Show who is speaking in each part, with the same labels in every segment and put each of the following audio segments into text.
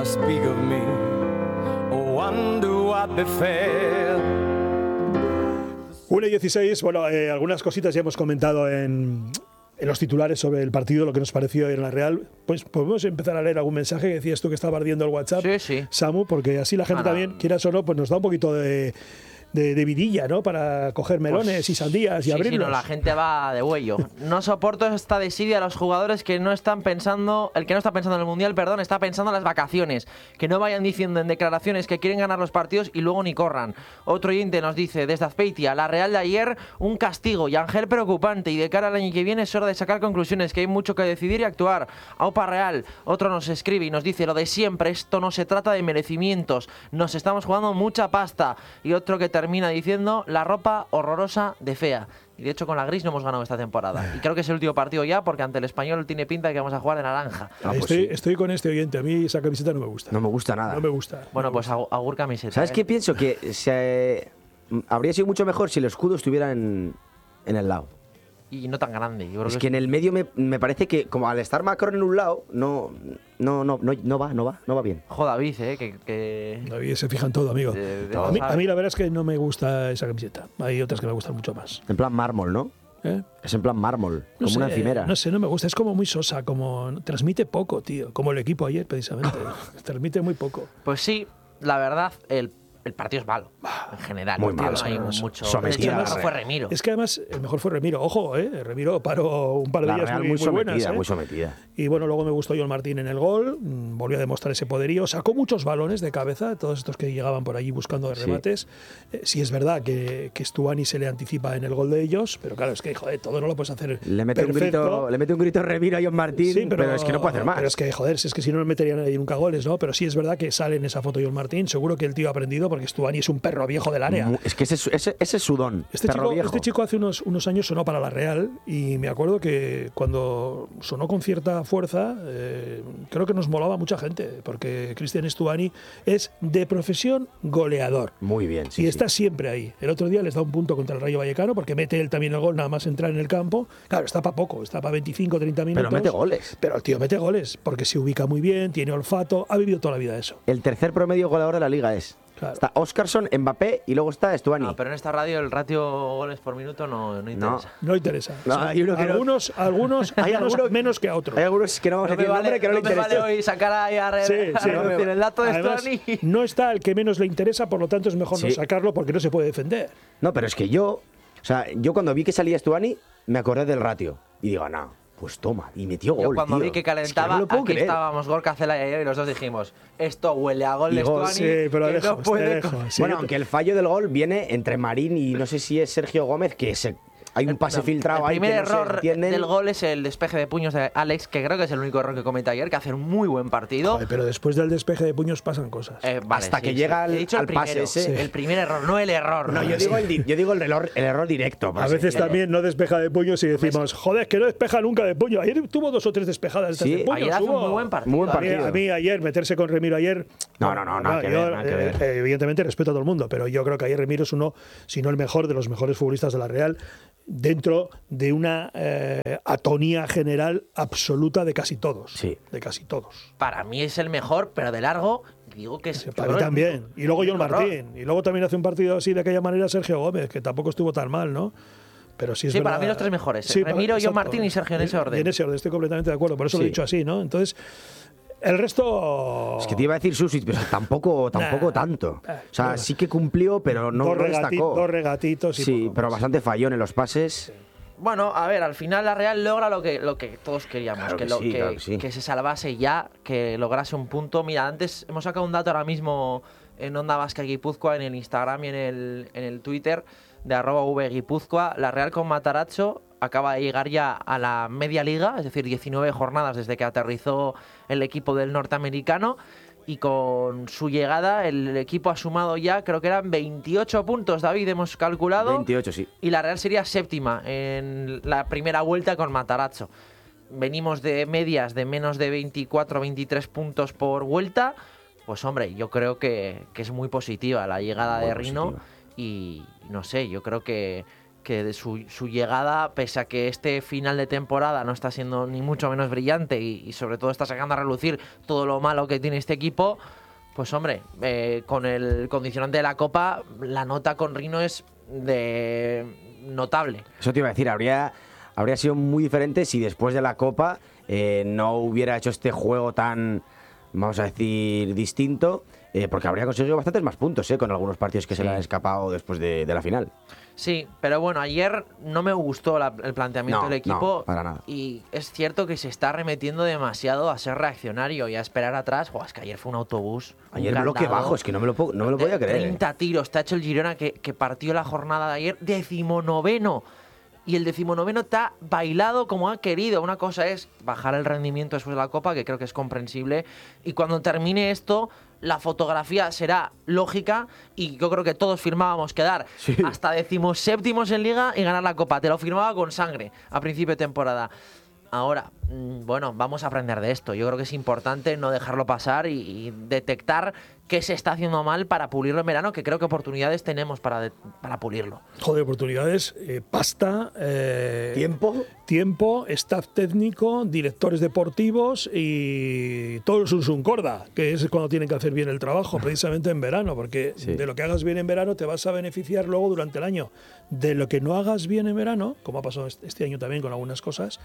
Speaker 1: must speak of me. Oh, wonder what befell.
Speaker 2: 1:16, bueno, algunas cositas ya hemos comentado en los titulares sobre el partido, lo que nos pareció en la Real. Pues podemos empezar a leer algún mensaje que decías tú que estaba ardiendo el WhatsApp,
Speaker 3: Sí.
Speaker 2: Samu, porque así la gente también, quieras o no, pues nos da un poquito de vidilla, ¿no? Para coger melones y sandías y abrirlos.
Speaker 3: Sí, no, la gente va de huello. No soporto esta desidia a los jugadores que no están pensando, el que no está pensando en el Mundial, perdón, está pensando en las vacaciones. Que no vayan diciendo en declaraciones que quieren ganar los partidos y luego ni corran. Otro oyente nos dice, desde Azpeitia, la Real de ayer, un castigo y Ángel preocupante, y de cara al año que viene es hora de sacar conclusiones, que hay mucho que decidir y actuar. Aupa Real, otro nos escribe y nos dice, lo de siempre, esto no se trata de merecimientos, nos estamos jugando mucha pasta. Y otro que termina diciendo, la ropa horrorosa de fea. Y de hecho con la gris no hemos ganado esta temporada. Y creo que es el último partido ya, porque ante el Español tiene pinta de que vamos a jugar de naranja.
Speaker 2: Estoy con este oyente, a mí esa camiseta no me gusta.
Speaker 4: No me gusta nada.
Speaker 2: No me gusta.
Speaker 3: Bueno, pues agur camiseta.
Speaker 4: ¿Sabes qué pienso? Que habría sido mucho mejor si el escudo estuviera en el lado.
Speaker 3: Y no tan grande. Yo creo
Speaker 4: Es que en el medio me parece que, como al estar Macron en un lado, no va bien.
Speaker 3: Joder, David, que...
Speaker 2: David se fija en todo, amigo. A mí la verdad es que no me gusta esa camiseta. Hay otras que me gustan mucho más.
Speaker 4: En plan mármol, ¿no? Es en plan mármol,
Speaker 2: no
Speaker 4: como
Speaker 2: sé,
Speaker 4: una encimera.
Speaker 2: No sé, no me gusta. Es como muy sosa, como transmite poco, tío. Como el equipo ayer, precisamente. Transmite muy poco.
Speaker 3: Pues sí, la verdad, el partido es malo, en general.
Speaker 4: Muy malo.
Speaker 3: No hay mucho.
Speaker 4: Sometida.
Speaker 3: De hecho, fue Remiro.
Speaker 2: Es que además el mejor fue Remiro. Ojo, Remiro paró un par de días muy buenas.
Speaker 4: Muy sometida.
Speaker 2: Y bueno, luego me gustó John Martín en el gol. Volvió a demostrar ese poderío. Sacó muchos balones de cabeza, todos estos que llegaban por allí buscando de remates. Sí es verdad que Stuani se le anticipa en el gol de ellos, pero claro, es que, joder, todo no lo puedes hacer
Speaker 4: le mete un grito Remiro a John Martín, sí, pero es que no puede hacer más.
Speaker 2: Pero es que, joder, es que si no, no metería nadie nunca goles, ¿no? Pero sí es verdad que sale en esa foto John Martín. Seguro que el tío ha aprendido, porque Stuani es un perro viejo del área.
Speaker 4: Es que ese es su don.
Speaker 2: Este chico hace unos años sonó para la Real, y me acuerdo que cuando sonó con cierta fuerza, creo que nos molaba mucha gente, porque Cristian Stuani es de profesión goleador.
Speaker 4: Muy bien, sí.
Speaker 2: Y está siempre ahí. El otro día les da un punto contra el Rayo Vallecano, porque mete él también el gol nada más entrar en el campo. Claro, está para poco, está para 25, 30 minutos.
Speaker 4: Pero mete goles.
Speaker 2: Pero el tío mete goles, porque se ubica muy bien, tiene olfato, ha vivido toda la vida eso.
Speaker 4: El tercer promedio goleador de la liga es. Claro. Está Óscarson, Mbappé y luego está Stuani.
Speaker 3: No, pero en esta radio el ratio goles por minuto no interesa.
Speaker 2: No interesa.
Speaker 4: No,
Speaker 2: o sea,
Speaker 4: hay
Speaker 2: algunos
Speaker 4: hay algunos
Speaker 2: menos que a otros.
Speaker 4: Hay algunos que no vamos a decir nombre que no le interesa.
Speaker 3: No me vale hoy sacar ahí a decir el dato de Stuani.
Speaker 2: No está el que menos le interesa, por lo tanto es mejor no sacarlo, porque no se puede defender.
Speaker 4: No, pero es que yo cuando vi que salía Stuani me acordé del ratio y digo, no. Pues toma, y metió gol.
Speaker 3: Yo cuando vi que calentaba,
Speaker 4: es que no
Speaker 3: aquí estábamos Gorka, Celaya y yo, y los dos dijimos, esto huele a gol de Stuani,
Speaker 2: sí, pero
Speaker 3: que
Speaker 2: lejos,
Speaker 3: no puede...
Speaker 4: Bueno, aunque el fallo del gol viene entre Marín y no sé si es Sergio Gómez, que hay un pase filtrado ahí.
Speaker 3: El primer error del gol es el despeje de puños de Alex, que creo que es el único error que comete ayer, que hace un muy buen partido.
Speaker 2: Joder, pero después del despeje de puños pasan cosas.
Speaker 3: Vale,
Speaker 4: hasta que llega al pase ese.
Speaker 3: El primer error, no el error.
Speaker 4: No, yo digo el error directo.
Speaker 2: A veces también no despeja de puños y decimos, joder, que no despeja nunca de puño. Ayer tuvo 2 o 3 despejadas de puños.
Speaker 3: Ayer hace un muy buen partido.
Speaker 4: Muy buen partido.
Speaker 2: A mí ayer, meterse con Remiro ayer...
Speaker 4: Nada que ver.
Speaker 2: Evidentemente respeto a todo el mundo, pero yo creo que ayer Remiro es uno, si no el mejor, de los mejores futbolistas de la Real, dentro de una atonía general absoluta de casi todos.
Speaker 4: Sí.
Speaker 2: De casi todos.
Speaker 3: Para mí es el mejor, pero de largo digo que es...
Speaker 2: Para mí también. Y luego John Martín. Y luego también hace un partido así de aquella manera Sergio Gómez, que tampoco estuvo tan mal, ¿no? Pero sí es verdad.
Speaker 3: Para mí los 3 mejores.
Speaker 2: Sí,
Speaker 3: Remiro, John Martín y Sergio, en ese orden.
Speaker 2: En ese orden, estoy completamente de acuerdo. Por eso lo he dicho así, ¿no? Entonces... El resto...
Speaker 4: Es que te iba a decir Susic, pero tampoco tanto. O sea, sí que cumplió, pero no destacó.
Speaker 2: 2 regatitos y
Speaker 4: sí,
Speaker 2: poco
Speaker 4: pero
Speaker 2: más.
Speaker 4: bastante fallón en los pases.
Speaker 2: Sí.
Speaker 3: Bueno, a ver, al final la Real logra lo que todos queríamos,
Speaker 4: Claro
Speaker 3: que se salvase ya, que lograse un punto. Mira, antes hemos sacado un dato ahora mismo en Onda Vasca Guipúzcoa, en el Instagram y en el Twitter de @vguipúzcoa. La Real con Matarazzo acaba de llegar ya a la media liga, es decir, 19 jornadas desde que aterrizó el equipo del norteamericano, y con su llegada el equipo ha sumado ya, creo que eran 28 puntos, David, hemos calculado.
Speaker 4: 28, sí.
Speaker 3: Y la Real sería séptima en la primera vuelta con Matarazzo. Venimos de medias de menos de 24 23 puntos por vuelta. Pues hombre, yo creo que es muy positiva la llegada de Rino. Y no sé, yo creo que que de su llegada, pese a que este final de temporada no está siendo ni mucho menos brillante y sobre todo está sacando a relucir todo lo malo que tiene este equipo, pues hombre, con el condicionante de la Copa, la nota con Rino es notable.
Speaker 4: Eso te iba a decir, habría sido muy diferente si después de la Copa no hubiera hecho este juego tan, vamos a decir, distinto, porque habría conseguido bastantes más puntos con algunos partidos que se le han escapado después de la final.
Speaker 3: Sí, pero bueno, ayer no me gustó el planteamiento del equipo.
Speaker 4: No, para nada.
Speaker 3: Y es cierto que se está remetiendo demasiado a ser reaccionario y a esperar atrás. Es que ayer fue un autobús.
Speaker 4: Ayer bloque bajo, es que no me lo podía creer.
Speaker 3: 30 tiros, te ha hecho el Girona que partió la jornada de ayer, 19º. Y el 19º te ha bailado como ha querido. Una cosa es bajar el rendimiento después de la Copa, que creo que es comprensible. Y cuando termine esto, la fotografía será lógica. Y yo creo que todos firmábamos quedar hasta 17º en Liga y ganar la Copa. Te lo firmaba con sangre a principio de temporada. Ahora, bueno, vamos a aprender de esto. Yo creo que es importante no dejarlo pasar y detectar qué se está haciendo mal para pulirlo en verano, que creo que oportunidades tenemos para pulirlo.
Speaker 2: Joder, oportunidades, pasta, tiempo, staff técnico, directores deportivos y todo el sunsum corda, que es cuando tienen que hacer bien el trabajo, precisamente en verano, porque de lo que hagas bien en verano te vas a beneficiar luego durante el año. De lo que no hagas bien en verano, como ha pasado este año también con algunas cosas,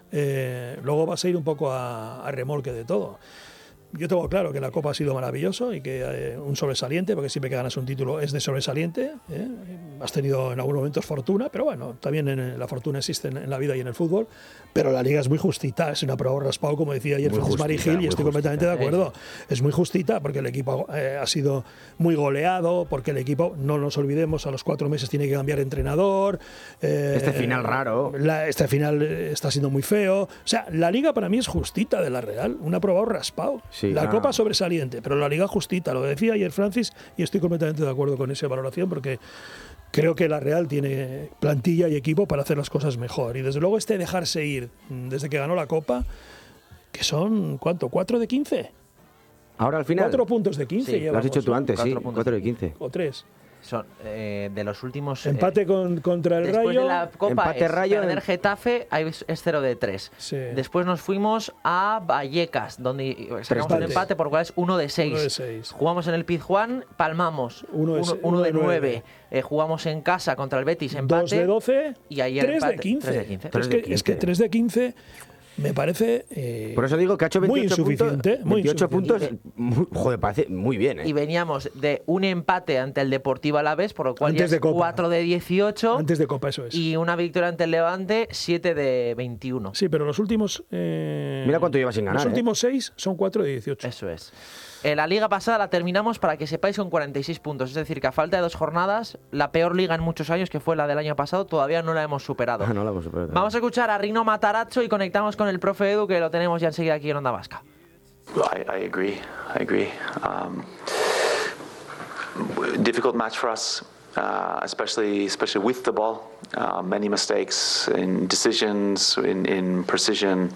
Speaker 2: luego vas a ir un poco a remolque de todo. Yo tengo claro que la Copa ha sido maravilloso y que un sobresaliente, porque siempre que ganas un título es de sobresaliente. Has tenido en algunos momentos fortuna, pero bueno, también la fortuna existe en la vida y en el fútbol. Pero la Liga es muy justita, es una prueba raspado, como decía ayer Francis Marigil, y estoy completamente de acuerdo. Es muy justita porque el equipo ha sido muy goleado, porque el equipo, no nos olvidemos, a los 4 meses tiene que cambiar entrenador.
Speaker 4: Este final raro.
Speaker 2: Este final está siendo muy feo. O sea, la Liga para mí es justita de la Real, una prueba raspado.
Speaker 4: Sí,
Speaker 2: la Copa sobresaliente, pero la Liga justita, lo decía ayer Francis, y estoy completamente de acuerdo con esa valoración, porque creo que la Real tiene plantilla y equipo para hacer las cosas mejor. Y desde luego dejarse ir desde que ganó la Copa, que son, ¿cuánto? ¿4 de 15?
Speaker 4: Ahora al final.
Speaker 2: 4 puntos de 15 llevamos.
Speaker 4: Lo has dicho tú antes,
Speaker 3: 4
Speaker 4: de 15.
Speaker 2: O 3.
Speaker 3: Son de los últimos...
Speaker 2: Empate contra el
Speaker 3: después
Speaker 2: Rayo.
Speaker 3: De la Copa
Speaker 4: empate Rayo.
Speaker 3: Perder Getafe es 0 de 3.
Speaker 2: Sí.
Speaker 3: Después nos fuimos a Vallecas, donde sacamos un empate, por lo cual es 1 de 6.
Speaker 2: 1 de 6.
Speaker 3: Jugamos en el Pizjuán, palmamos 1 de 9. Jugamos en casa contra el Betis, empate.
Speaker 2: 2 de 12.
Speaker 3: Y ayer
Speaker 2: 3
Speaker 3: empate,
Speaker 2: de 15.
Speaker 3: 3 de 15.
Speaker 2: Es que 3 de 15... me parece
Speaker 4: por eso digo que ha hecho 28
Speaker 2: muy insuficiente,
Speaker 4: puntos, 28 puntos, joder, parece muy bien.
Speaker 3: Y veníamos de un empate ante el Deportivo Alavés, por lo cual
Speaker 2: antes
Speaker 3: ya
Speaker 2: de Copa.
Speaker 3: 4 de 18.
Speaker 2: Antes de Copa, eso es.
Speaker 3: Y una victoria ante el Levante, 7 de 21.
Speaker 2: Sí, pero los últimos...
Speaker 4: mira cuánto llevas sin ganar.
Speaker 2: Los últimos 6 son 4 de 18.
Speaker 3: Eso es. La liga pasada la terminamos, para que sepáis, con 46 puntos. Es decir, que a falta de 2 jornadas, la peor liga en muchos años, que fue la del año pasado, todavía no la hemos superado.
Speaker 4: No la hemos superado.
Speaker 3: Vamos a escuchar a Rino Matarazzo y conectamos con el profe Edu, que lo tenemos ya enseguida aquí en Onda Vasca.
Speaker 5: I agree. Difficult match for us, especially with the ball. Many mistakes in decisions, in precision.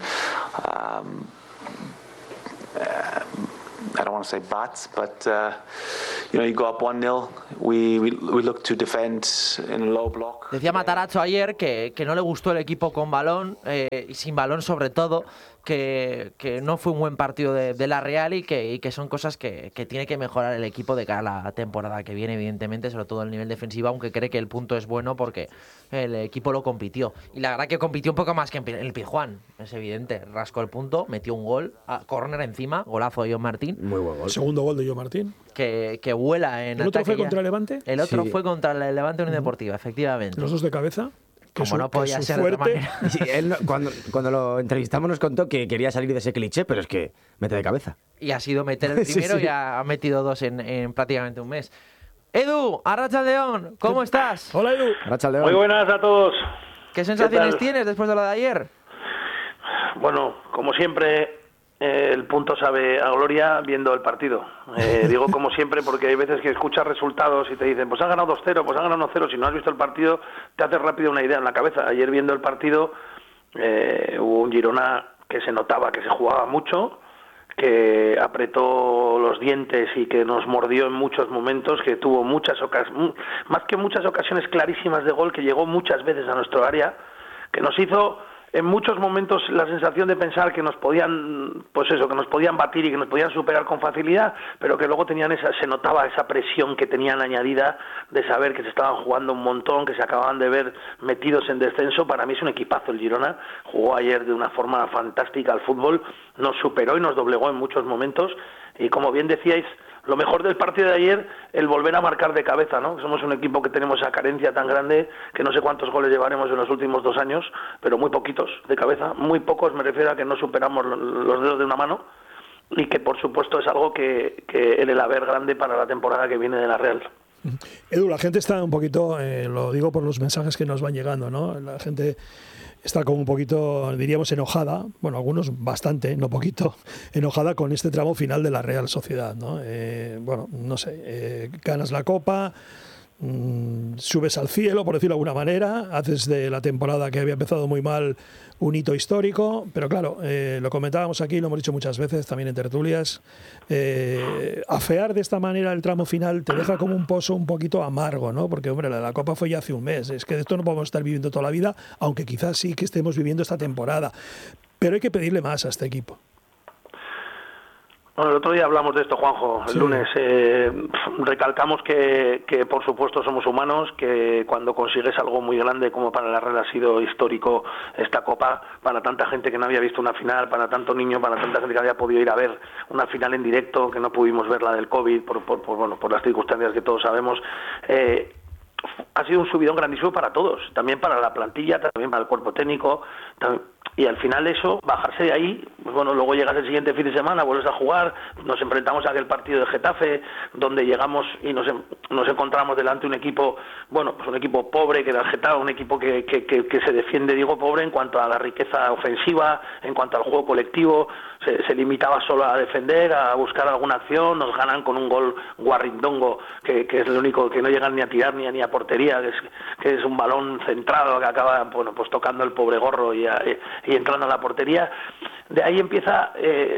Speaker 5: I don't want to say bats, but you go up 1-0. We look to defend in a low block.
Speaker 3: Decía Matarazzo ayer que no le gustó el equipo con balón, y sin balón sobre todo, que no fue un buen partido de la Real y que son cosas que tiene que mejorar el equipo de cara a la temporada que viene, evidentemente, sobre todo el nivel defensivo, aunque cree que el punto es bueno porque el equipo lo compitió. Y la verdad que compitió un poco más que en el Pizjuán, es evidente. Rascó el punto, metió un gol, córner encima, golazo de John Martín.
Speaker 4: Muy buen gol.
Speaker 2: Segundo gol de John Martín.
Speaker 3: Que vuela en
Speaker 2: ¿El otro
Speaker 3: ataque
Speaker 2: fue contra el Levante?
Speaker 3: El otro
Speaker 4: Sí.
Speaker 3: fue contra el Levante Unión Deportiva, efectivamente.
Speaker 2: Los dos de cabeza.
Speaker 3: Como no podía ser de otra manera.
Speaker 4: Sí, él, cuando lo entrevistamos nos contó que quería salir de ese cliché, pero es que mete de cabeza.
Speaker 3: Y ha sido meter el primero
Speaker 4: Sí.
Speaker 3: y ha metido 2 en prácticamente un mes. Edu, Arratsaldeon, ¿cómo estás?
Speaker 2: Hola, Edu.
Speaker 4: Arratsaldeon.
Speaker 6: Muy buenas a todos.
Speaker 3: ¿Qué sensaciones
Speaker 6: ¿Qué tal?
Speaker 3: tienes después de lo de ayer?
Speaker 6: Bueno, como siempre, el punto sabe a gloria viendo el partido. Digo como siempre porque hay veces que escuchas resultados y te dicen, pues han ganado 2-0, pues han ganado 1-0. Si no has visto el partido, te haces rápido una idea en la cabeza. Ayer viendo el partido, hubo un Girona que se notaba que se jugaba mucho, que apretó los dientes y que nos mordió en muchos momentos, que tuvo muchas ocasiones clarísimas de gol, que llegó muchas veces a nuestro área, que nos hizo en muchos momentos la sensación de pensar que nos podían, que nos podían batir y que nos podían superar con facilidad, pero que luego se notaba esa presión que tenían añadida de saber que se estaban jugando un montón, que se acababan de ver metidos en descenso. Para mí es un equipazo el Girona, jugó ayer de una forma fantástica al fútbol, nos superó y nos doblegó en muchos momentos, y como bien decíais, lo mejor del partido de ayer, el volver a marcar de cabeza, ¿no? Somos un equipo que tenemos esa carencia tan grande que no sé cuántos goles llevaremos en los últimos 2 años, pero muy poquitos de cabeza, muy pocos, me refiero a que no superamos los dedos de una mano, y que por supuesto es algo que el haber grande para la temporada que viene de la Real.
Speaker 2: Edu, la gente está un poquito, lo digo por los mensajes que nos van llegando, ¿no? La gente está como un poquito, diríamos, enojada, bueno, algunos bastante, no poquito, enojada con este tramo final de la Real Sociedad, ¿no? Bueno, no sé, ganas la Copa, subes al cielo, por decirlo de alguna manera, haces de la temporada que había empezado muy mal un hito histórico, pero claro, lo comentábamos aquí, lo hemos dicho muchas veces también en tertulias, afear de esta manera el tramo final te deja como un pozo un poquito amargo, ¿no? Porque, hombre, la Copa fue ya hace un mes, es que de esto no podemos estar viviendo toda la vida, aunque quizás sí que estemos viviendo esta temporada, pero hay que pedirle más a este equipo.
Speaker 6: Bueno, el otro día hablamos de esto, Juanjo, el lunes. Recalcamos que por supuesto somos humanos, que cuando consigues algo muy grande como para la Real ha sido histórico esta Copa, para tanta gente que no había visto una final, para tanto niño, para tanta gente que había podido ir a ver una final en directo, que no pudimos ver la del COVID por las circunstancias que todos sabemos, ha sido un subidón grandísimo para todos, también para la plantilla, también para el cuerpo técnico, y al final eso, bajarse de ahí, pues bueno, luego llegas el siguiente fin de semana, vuelves a jugar, nos enfrentamos a aquel partido de Getafe, donde llegamos y nos encontramos delante un equipo, bueno, pues un equipo pobre que era el Getafe, un equipo que se defiende, digo pobre, en cuanto a la riqueza ofensiva, en cuanto al juego colectivo, se limitaba solo a defender, a buscar alguna acción, nos ganan con un gol guarrindongo, que es el único que no llegan ni a tirar ni a portería, que es un balón centrado que acaba, bueno, pues tocando el pobre gorro y entrando a la portería. De ahí empieza,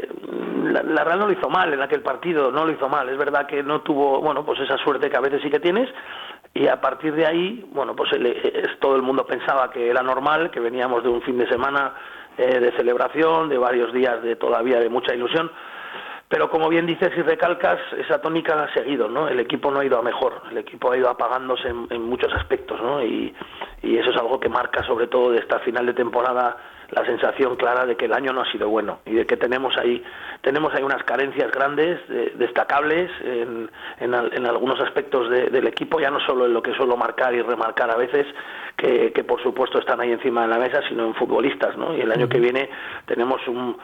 Speaker 6: la Real no lo hizo mal en aquel partido, no lo hizo mal, es verdad que no tuvo, bueno, pues esa suerte que a veces sí que tienes, y a partir de ahí, bueno, pues todo el mundo pensaba que era normal, que veníamos de un fin de semana de celebración, de varios días todavía de mucha ilusión, pero como bien dices y recalcas, esa tónica ha seguido, ¿no? El equipo no ha ido a mejor, el equipo ha ido apagándose en muchos aspectos, ¿no? Y eso es algo que marca sobre todo de esta final de temporada la sensación clara de que el año no ha sido bueno y de que tenemos ahí unas carencias grandes, destacables en algunos aspectos del equipo, ya no solo en lo que suelo marcar y remarcar a veces, que por supuesto están ahí encima de la mesa, sino en futbolistas, ¿no? Y el año que viene tenemos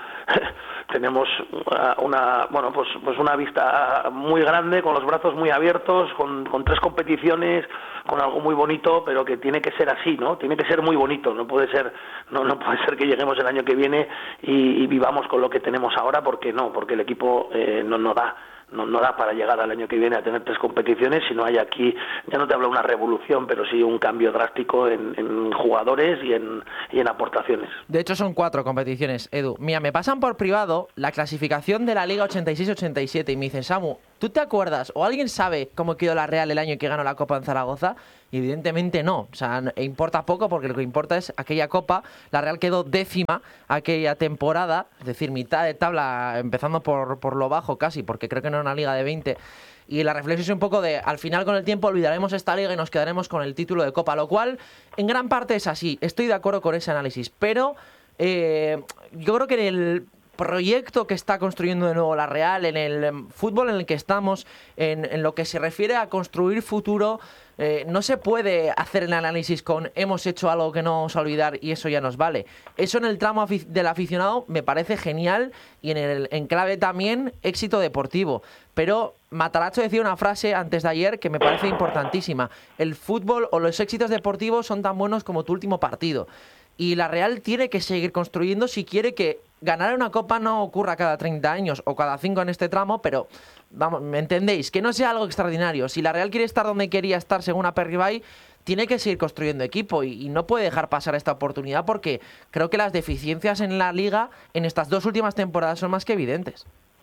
Speaker 6: una vista muy grande, con los brazos muy abiertos, con 3 competiciones, con algo muy bonito, pero que tiene que ser así, ¿no? Tiene que ser muy bonito, no puede ser que lleguemos el año que viene y vivamos con lo que tenemos ahora, porque el equipo no da para llegar al año que viene a tener 3 competiciones, sino hay aquí, ya no te hablo de una revolución, pero sí un cambio drástico en jugadores y en aportaciones.
Speaker 3: De hecho son 4 competiciones, Edu. Mira, me pasan por privado la clasificación de la Liga 86-87 y me dicen, Samu, ¿tú te acuerdas o alguien sabe cómo quedó la Real el año que ganó la Copa en Zaragoza? Y evidentemente no, o sea, importa poco porque lo que importa es aquella Copa. La Real quedó 10ª aquella temporada, es decir, mitad de tabla, empezando por lo bajo casi, porque creo que no era una liga de 20. Y la reflexión es un poco de, al final con el tiempo olvidaremos esta liga y nos quedaremos con el título de Copa, lo cual en gran parte es así, estoy de acuerdo con ese análisis, pero yo creo que en el proyecto que está construyendo de nuevo la Real, en el fútbol en el que estamos, en lo que se refiere a construir futuro, no se puede hacer el análisis con hemos hecho algo que no vamos a olvidar y eso ya nos vale. Eso en el tramo del aficionado me parece genial y en clave también éxito deportivo. Pero Matarazzo decía una frase antes de ayer que me parece importantísima. El fútbol o los éxitos deportivos son tan buenos como tu último partido. Y la Real tiene que seguir construyendo si quiere que ganar una Copa no ocurra cada 30 años o cada 5 en este tramo, pero vamos, ¿me entendéis? Que no sea algo extraordinario. Si la Real quiere estar donde quería estar según Aperribay, tiene que seguir construyendo equipo y no puede dejar pasar esta oportunidad porque creo que las deficiencias en la Liga en estas 2 últimas temporadas son más que evidentes.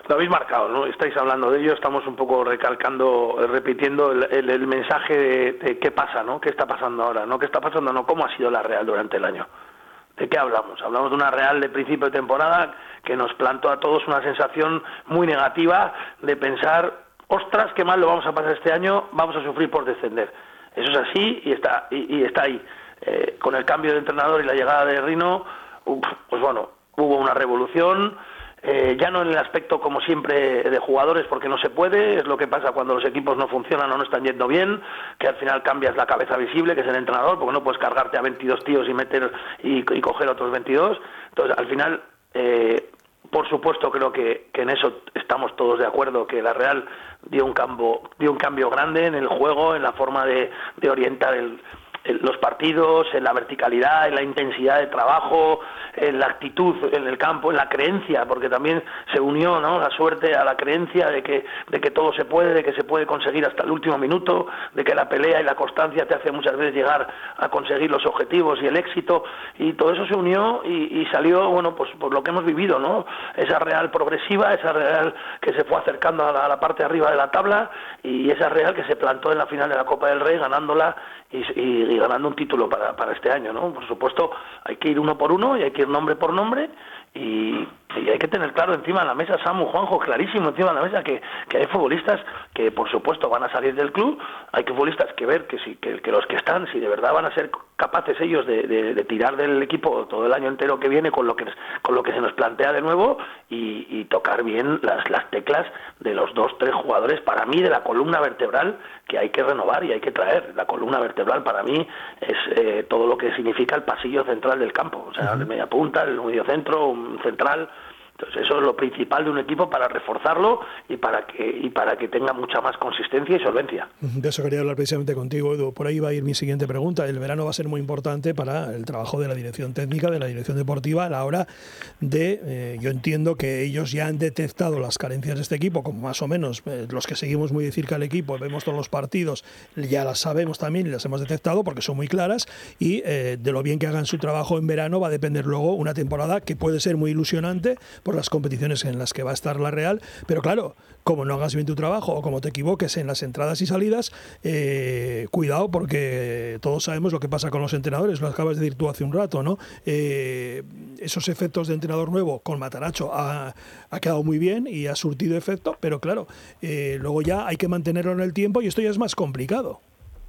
Speaker 6: Lo habéis marcado, ¿no? Estáis hablando de ello, estamos un poco repitiendo el mensaje de qué pasa, ¿no? ¿Qué está pasando ahora? ¿No? ¿Qué está pasando? No, ¿cómo ha sido la Real durante el año? ¿De qué hablamos? Hablamos de una Real de principio de temporada que nos plantó a todos una sensación muy negativa de pensar, ostras, qué mal lo vamos a pasar este año, vamos a sufrir por descender. Eso es así y está ahí. Con el cambio de entrenador y la llegada de Rino, pues bueno, hubo una revolución. Ya no en el aspecto, como siempre, de jugadores, porque no se puede, es lo que pasa cuando los equipos no funcionan o no están yendo bien, que al final cambias la cabeza visible, que es el entrenador, porque no puedes cargarte a 22 tíos y meter y coger otros 22. Entonces, al final, por supuesto, creo que en eso estamos todos de acuerdo, que la Real dio un cambio grande en el juego, en la forma de orientar los partidos, en la verticalidad, en la intensidad de trabajo, en la actitud en el campo, en la creencia, porque también se unió, ¿no?, la suerte a la creencia de que todo se puede, de que se puede conseguir hasta el último minuto, de que la pelea y la constancia te hace muchas veces llegar a conseguir los objetivos y el éxito, y todo eso se unió y salió, bueno, pues por lo que hemos vivido, ¿no? Esa Real progresiva, esa Real que se fue acercando a la parte de arriba de la tabla, y esa Real que se plantó en la final de la Copa del Rey ganándola y ganando un título para este año, ¿no? Por supuesto, hay que ir uno por uno y hay que ir nombre por nombre y hay que tener claro encima de la mesa, Samu, Juanjo, clarísimo encima de la mesa que hay futbolistas que por supuesto van a salir del club, hay futbolistas que ver que los que están, si de verdad van a ser capaces ellos de tirar del equipo todo el año entero que viene con lo que se nos plantea de nuevo y tocar bien las teclas de los 2-3 jugadores, para mí, de la columna vertebral que hay que renovar y hay que traer. La columna vertebral para mí es todo lo que significa el pasillo central del campo, o sea, el media punta, el medio centro, un central. Entonces eso es lo principal de un equipo para reforzarlo y para que tenga mucha más consistencia y solvencia.
Speaker 2: De eso quería hablar precisamente contigo, Edu. Por ahí va a ir mi siguiente pregunta. El verano va a ser muy importante para el trabajo de la dirección técnica, de la dirección deportiva, a la hora de... yo entiendo que ellos ya han detectado las carencias de este equipo, como más o menos los que seguimos muy de cerca al equipo, vemos todos los partidos, ya las sabemos también y las hemos detectado porque son muy claras, y de lo bien que hagan su trabajo en verano va a depender luego una temporada que puede ser muy ilusionante por las competiciones en las que va a estar la Real, pero claro, como no hagas bien tu trabajo o como te equivoques en las entradas y salidas, cuidado, porque todos sabemos lo que pasa con los entrenadores, lo acabas de decir tú hace un rato, ¿no? Esos efectos de entrenador nuevo con Matarazzo ha quedado muy bien y ha surtido efecto, pero claro, luego ya hay que mantenerlo en el tiempo y esto ya es más complicado.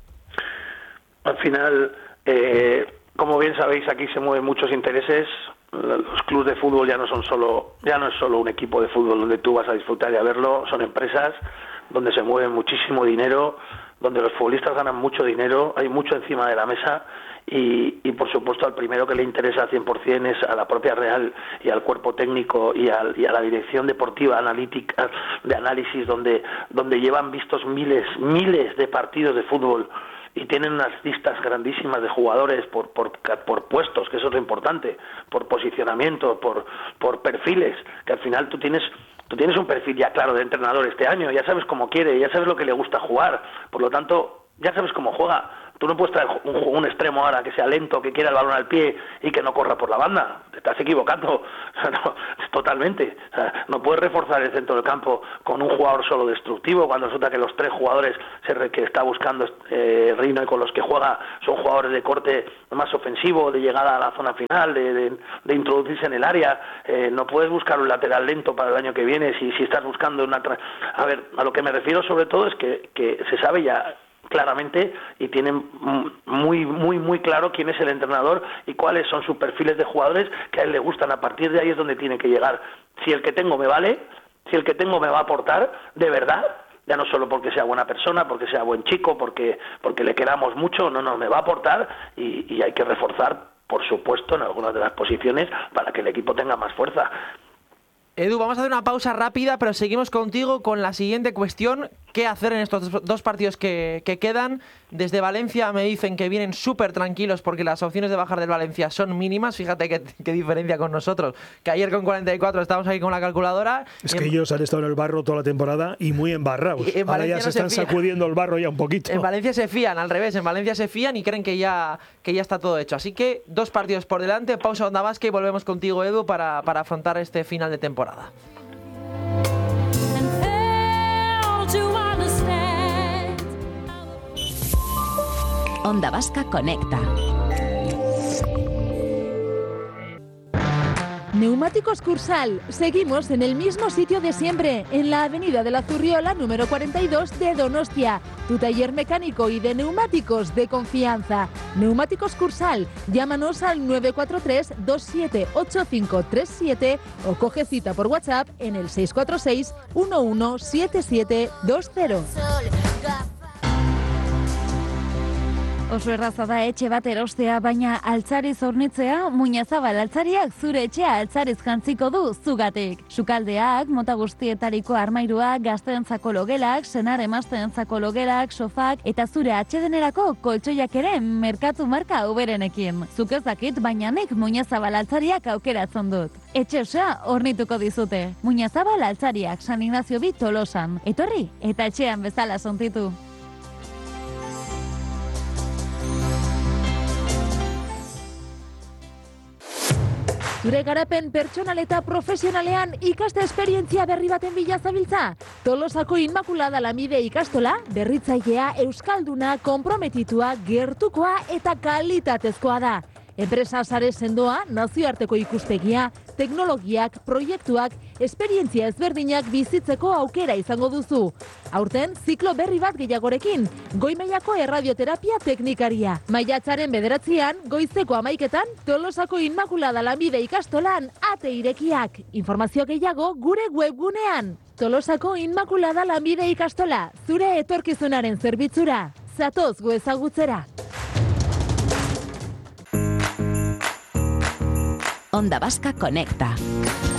Speaker 6: Al final, como bien sabéis, aquí se mueven muchos intereses. Los clubes de fútbol ya no es solo un equipo de fútbol donde tú vas a disfrutar de verlo, son empresas donde se mueve muchísimo dinero, donde los futbolistas ganan mucho dinero, hay mucho encima de la mesa y por supuesto al primero que le interesa al 100% es a la propia Real y al cuerpo técnico y a la dirección deportiva, analítica, de análisis, donde llevan vistos miles de partidos de fútbol y tienen unas listas grandísimas de jugadores por puestos, que eso es lo importante, por posicionamiento, por perfiles, que al final tú tienes un perfil ya claro de entrenador este año, ya sabes cómo quiere, ya sabes lo que le gusta jugar, por lo tanto, ya sabes cómo juega. Tú no puedes traer un extremo ahora que sea lento, que quiera el balón al pie y que no corra por la banda. Te estás equivocando. No, totalmente. O sea, no puedes reforzar el centro del campo con un jugador solo destructivo cuando resulta que los 3 jugadores que está buscando Rino y con los que juega son jugadores de corte más ofensivo, de llegada a la zona final, de introducirse en el área. No puedes buscar un lateral lento para el año que viene si estás buscando una... A ver, a lo que me refiero sobre todo es que se sabe ya claramente y tienen muy claro quién es el entrenador y cuáles son sus perfiles de jugadores que a él le gustan. A partir de ahí es donde tiene que llegar. Si el que tengo me vale, si el que tengo me va a aportar de verdad, ya no solo porque sea buena persona, porque sea buen chico, porque le queramos mucho, no, me va a aportar y hay que reforzar, por supuesto, en algunas de las posiciones para que el equipo tenga más fuerza.
Speaker 3: Edu, vamos a hacer una pausa rápida, pero seguimos contigo con la siguiente cuestión. ¿Qué hacer en estos 2 partidos que quedan? Desde Valencia me dicen que vienen súper tranquilos porque las opciones de bajar del Valencia son mínimas. Fíjate qué diferencia con nosotros, que ayer con 44 estábamos aquí con la calculadora.
Speaker 2: Es que ellos han estado en el barro toda la temporada y muy embarrados. Ahora ya se están sacudiendo el barro ya un poquito.
Speaker 3: En Valencia se fían, al revés, en Valencia se fían y creen que ya está todo hecho. Así que 2 partidos por delante, pausa Onda Basket y volvemos contigo, Edu, para afrontar este final de temporada.
Speaker 7: Onda Vasca Conecta.
Speaker 8: Neumáticos Cursal. Seguimos en el mismo sitio de siempre, en la avenida de la Zurriola, número 42 de Donostia. Tu taller mecánico y de neumáticos de confianza. Neumáticos Cursal. Llámanos al 943-278537 o coge cita por WhatsApp en el 646 117720.
Speaker 9: Oso erraza da etxe bat erostea, baina altzariz hornitzea, Muñazabal altzariak zure etxea altzariz jantziko du zugatik. Sukaldeak, mota guztietariko armairuak, gazteentzako logelak, senar emazteentzako logelak, sofak eta zure atsedenerako koltsoiak ere merkatu marka uberenekin. Zuk ez dakit, baina nik Muñazabal altzariak aukeratzen dut. Etxe osoa hornituko dizute. Muñazabal altzariak, San Ignacio bi Tolosan. Etorri eta etxean bezala sontitu.
Speaker 8: Zure garapen pertsonal eta profesionalean ikaste esperientzia berri baten bila zabiltza? Tolosako Inmaculada Lamide ikastola, berritzailea, euskalduna, konprometitua, gertukoa eta kalitatezkoa da. Enpresa sare sendoa, nazioarteko ikuspegia, teknologiak, proiektuak, esperientzia ezberdinak bizitzeko aukera izango duzu. Aurten, ziklo berri bat gehiagorekin, goi mailako erradioterapia teknikaria. Maiatzaren 9, goizeko 11, Tolosako Inmaculada Lamide ikastolan ate irekiak. Informazio gehiago gure webgunean. Tolosako Inmaculada Lamide ikastola, zure etorkizunaren zerbitzura. Zatoz gu ezagutzera.
Speaker 7: Onda Vasca Conecta.